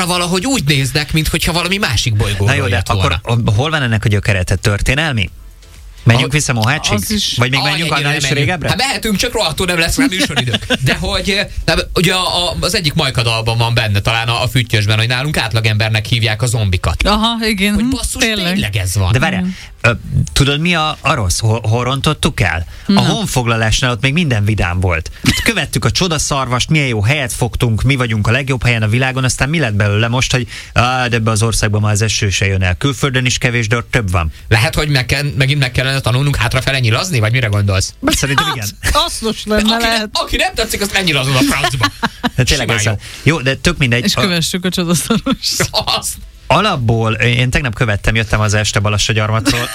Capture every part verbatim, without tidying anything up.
arra valahogy úgy néznek, mintha valami másik bolygóról. Na jó, de akkor hol van ennek a gyökere? Történelmi? Menjünk vissza Mohácsig? Vagy még menjünk annál is régebbre? Hát mehetünk, csak rohadtul nem lesz rá műsoridők. De hogy de, ugye a, a, az egyik Majka dalban van benne, talán a, a Füttyösben, hogy nálunk átlagembernek hívják a zombikat. Aha, igen. Hogy basszus, tényleg, tényleg ez van. De várjál, tudod mi a, a rossz? Hol, hol rontottuk el? A honfoglalásnál ott még minden vidám volt. Követtük a csodaszarvast, milyen jó helyet fogtunk, mi vagyunk a legjobb helyen a világon, aztán mi lett belőle most, hogy á, de ebbe az országban már az eső se jön el. Külföldön is kevés, de ott több van. Lehet, hogy meg kell, megint meg kellene tanulnunk hátrafele nyilazni, vagy mire gondolsz? Mert szerintem igen. Hasznos lenne, aki, lehet. Aki nem tetszik, azt lennyilazod a francba. De tényleg ez a... Jó, de tök mindegy. És kövessük a csodaszarvast. Alapból, én tegnap követtem, jöttem az este Balassagyarmatról.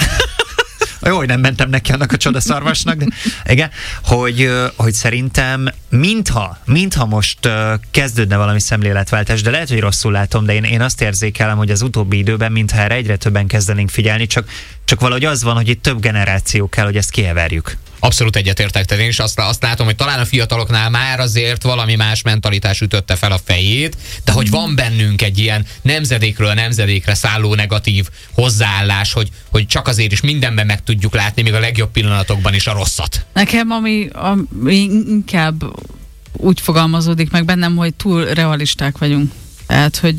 Jó, hogy nem mentem neki annak a csodaszarvasnak, de igen, hogy, hogy szerintem mintha, mintha most kezdődne valami szemléletváltás, de lehet, hogy rosszul látom, de én, én azt érzékelem, hogy az utóbbi időben mintha erre egyre többen kezdenénk figyelni, csak, csak valahogy az van, hogy itt több generáció kell, hogy ezt kieverjük. Abszolút egyetértek, tehát én is azt, azt látom, hogy talán a fiataloknál már azért valami más mentalitás ütötte fel a fejét, de hogy van bennünk egy ilyen nemzedékről nemzedékre szálló negatív hozzáállás, hogy, hogy csak azért is mindenben meg tudjuk látni, még a legjobb pillanatokban is a rosszat. Nekem ami, ami inkább úgy fogalmazódik meg bennem, hogy túl realisták vagyunk. Tehát, hogy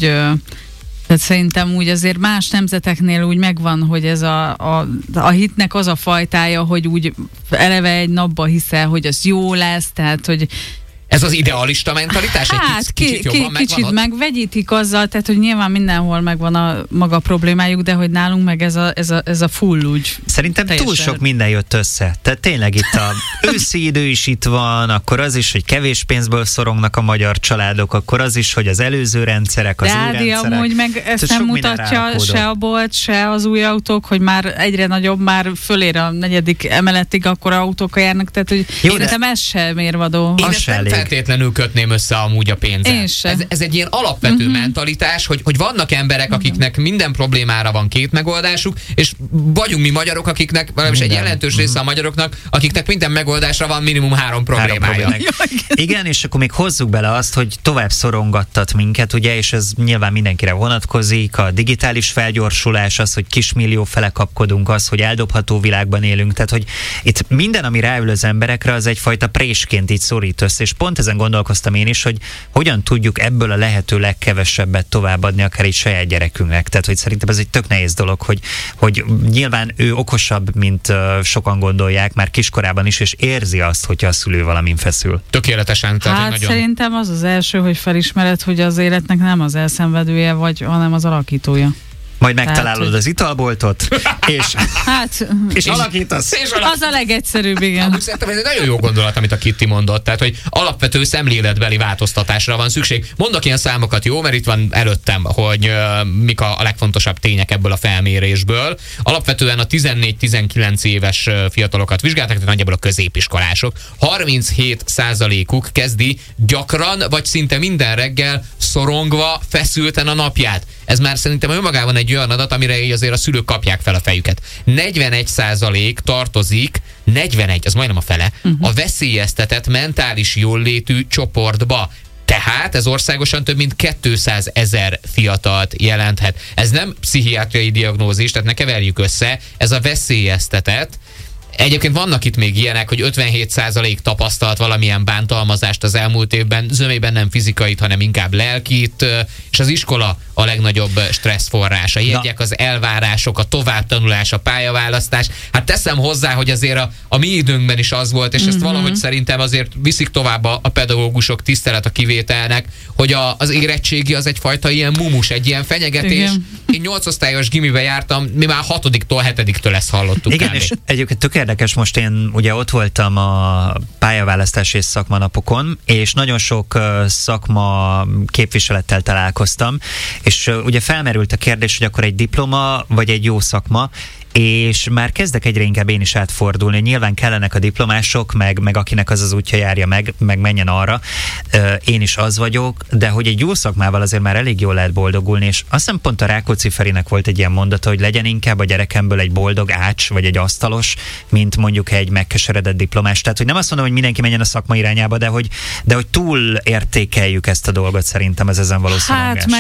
Tehát szerintem úgy azért más nemzeteknél úgy megvan, hogy ez a, a, a hitnek az a fajtája, hogy úgy eleve egy napba hiszel, hogy az jó lesz, tehát, hogy ez az idealista mentalitás? Hát, egy kicsit, kicsit jobban ki, kicsit megvegyítik azzal, tehát, hogy nyilván mindenhol megvan a maga problémájuk, de hogy nálunk meg ez a, ez a, ez a full úgy. Szerintem teljesen. túl sok minden jött össze. Tehát tényleg itt a őszi idő is itt van, akkor az is, hogy kevés pénzből szorongnak a magyar családok, akkor az is, hogy az előző rendszerek, az de új Ádi, rendszerek. amúgy meg ezt nem mutatja se a bolt, se az új autók, hogy már egyre nagyobb, már fölér a negyedik emeletig, akkor autókkal járnak, tehát hogy jó, szerintem ez sem mérvadó. Én ezt nem feltétlenül kötném össze amúgy a pénzzel. Ez, ez egy ilyen alapvető uh-huh. mentalitás, hogy, hogy vannak emberek, akiknek minden problémára van két megoldásuk, és vagyunk mi magyarok, akiknek, valahogy egy jelentős része a magyaroknak, akiknek minden megoldásra van minimum három problémája. Három igen, és akkor még hozzuk bele azt, hogy tovább szorongattat minket, ugye, és ez nyilván mindenkire vonatkozik, a digitális felgyorsulás, az, hogy kismillió fele kapkodunk, az, hogy eldobható világban élünk, tehát, hogy itt minden, ami ráül az emberekre, az egyfajta présként így szorít össze, és pont ezen gondolkoztam én is, hogy hogyan tudjuk ebből a lehető legkevesebbet továbbadni akár egy saját gyerekünknek. Tehát, hogy szerintem ez egy tök nehéz dolog, hogy, hogy nyilván ő okosabb, mint uh, sokan gondolják, már kiskorában is, és érzi azt, hogyha a szülő valamin feszül. Tökéletesen. Tehát hát nagyon... szerintem az az első, hogy felismered, hogy az életnek nem az elszenvedője vagy, hanem az alakítója. Majd megtalálod hát, az italboltot, és, hát, és, és alakítasz. És alakítasz. Az a legegyszerűbb, igen. Amúgy szerintem ez egy nagyon jó gondolat, amit a Kitty mondott, tehát, hogy alapvető szemléletbeli változtatásra van szükség. Mondok ilyen számokat, jó, mert itt van előttem, hogy uh, mik a, a legfontosabb tények ebből a felmérésből. Alapvetően a tizennégy-tizenkilenc éves fiatalokat vizsgáltak, tehát nagyjából a középiskolások. harminchét százalékuk kezdi gyakran, vagy szinte minden reggel szorongva, feszülten a napját. Ez már szerintem önmagában egy olyan adat, amire így azért a szülők kapják fel a fejüket. negyvenegy százalék tartozik, negyvenegy, az majdnem a fele, uh-huh. a veszélyeztetett mentális jóllétű csoportba. Tehát ez országosan több mint kétszázezer fiatalt jelenthet. Ez nem pszichiátriai diagnózis, tehát ne keverjük össze, ez a veszélyeztetett. Egyébként vannak itt még ilyenek, hogy ötvenhét százalék tapasztalt valamilyen bántalmazást az elmúlt évben, zömében nem fizikait, hanem inkább lelkit, és az iskola a legnagyobb stresszforrás. A jegyek, az elvárások, a továbbtanulás, a pályaválasztás. Hát teszem hozzá, hogy azért a, a mi időnkben is az volt, és mm-hmm. ezt valahogy szerintem azért viszik tovább a, a pedagógusok, tisztelet a kivételnek, hogy a, az érettségi az egyfajta ilyen mumus, egy ilyen fenyegetés. Igen. Én nyolcosztályos gimibe jártam, mi már hatodiktól, hetediktől ezt hallottuk. Igen, és egyébként tök érdekes, most én ugye ott voltam a pályaválasztás és szakmanapokon, és nagyon sok uh, szakma képviselettel találkoztam, és uh, ugye felmerült a kérdés, hogy akkor egy diploma, vagy egy jó szakma, és már kezdek egyre inkább én is átfordulni. Nyilván kellenek a diplomások, meg, meg akinek az az útja járja meg, meg menjen arra. Én is az vagyok, de hogy egy jó szakmával azért már elég jól lehet boldogulni, és azt hiszem pont a Rákóczi Ferinek volt egy ilyen mondata, hogy legyen inkább a gyerekemből egy boldog ács, vagy egy asztalos, mint mondjuk egy megkeseredett diplomás. Tehát, hogy nem azt mondom, hogy mindenki menjen a szakma irányába, de hogy, de hogy túl értékeljük ezt a dolgot, szerintem ez ezen való szorongás. Hát